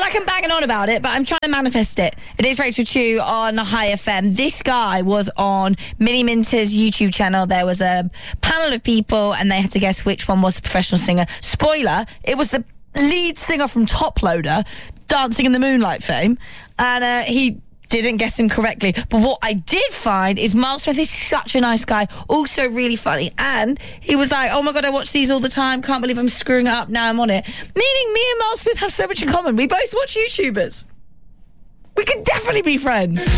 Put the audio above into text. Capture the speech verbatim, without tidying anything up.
like I'm banging on about it, but I'm trying to manifest it. It is Rachel Chu on High F M. This guy was on Mini Minter's YouTube channel. There was a panel of people, and they had to guess which one was the professional singer. Spoiler, it was the lead singer from Top Loader, Dancing in the Moonlight fame, and uh, he didn't guess him correctly. But what I did find is Miles Smith is such a nice guy, also really funny, and he was like, oh my god, I watch these all the time, can't believe I'm screwing it up, now I'm on it. Meaning me and Miles Smith have so much in common. We both watch YouTubers. We could definitely be friends.